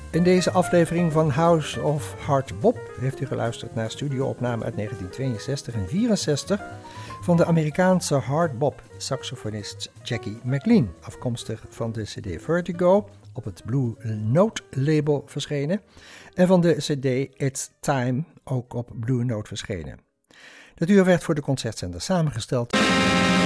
In deze aflevering van House of Hard Bop heeft u geluisterd naar studioopname uit 1962 en 64 van de Amerikaanse hardbop saxofonist Jackie McLean, afkomstig van de CD Vertigo, op het Blue Note label verschenen, en van de CD It's Time, ook op Blue Note verschenen. Het uur werd voor de concertzender samengesteld